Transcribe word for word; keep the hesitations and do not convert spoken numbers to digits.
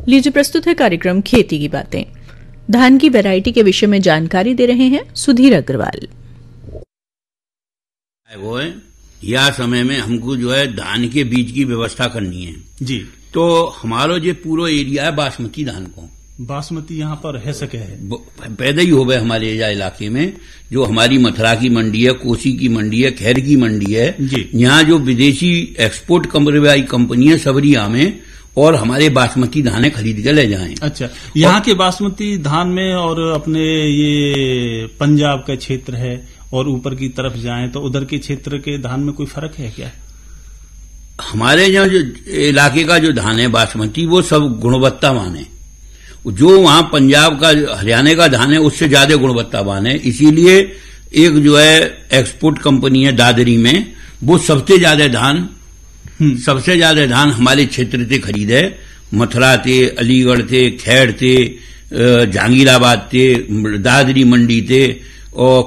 लीजिए प्रस्तुत है कार्यक्रम खेती की बातें। धान की वैरायटी के विषय में जानकारी दे रहे हैं सुधीर अग्रवाल। वो है यह समय में हमको जो है धान के बीज की व्यवस्था करनी है जी। तो हमारो जो पूरा एरिया है बासमती धान को बासमती यहाँ पर रह सके है पैदा ही हो गए हमारे इलाके में। जो हमारी मथुरा की मंडी है, कोसी की मंडी है, खैर की मंडी है, यहाँ जो विदेशी एक्सपोर्ट कंपनी है सबरिया में और हमारे बासमती धाने खरीद के ले जाएं। अच्छा, यहाँ के बासमती धान में और अपने ये पंजाब का क्षेत्र है और ऊपर की तरफ जाएं तो उधर के क्षेत्र के धान में कोई फर्क है क्या? हमारे यहाँ जो इलाके का जो धान है बासमती वो सब गुणवत्तावान है। जो वहां पंजाब का हरियाणा का धान है उससे ज्यादा गुणवत्तावान है। इसीलिए एक जो है एक्सपोर्ट कंपनी है दादरी में, वो सबसे ज्यादा धान सबसे ज्यादा धान हमारे क्षेत्र से खरीदे। मथुरा थे, अलीगढ़ थे, खैर थे, जहांगीराबाद थे, दादरी मंडी थे और